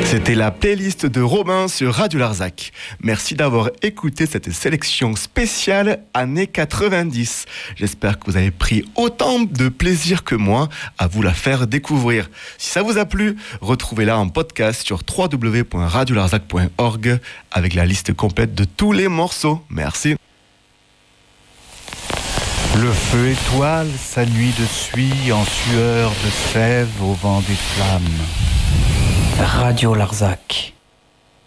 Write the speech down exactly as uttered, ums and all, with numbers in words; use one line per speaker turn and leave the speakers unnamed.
C'était la playlist de Robin sur Radio Larzac. Merci d'avoir écouté cette sélection spéciale années quatre-vingt-dix. J'espère que vous avez pris autant de plaisir que moi à vous la faire découvrir. Si ça vous a plu, retrouvez-la en podcast sur w w w point radio larzac point org avec la liste complète de tous les morceaux. Merci.
Le feu étoile sa nuit de suie en sueur de sève au vent des flammes.
Radio Larzac.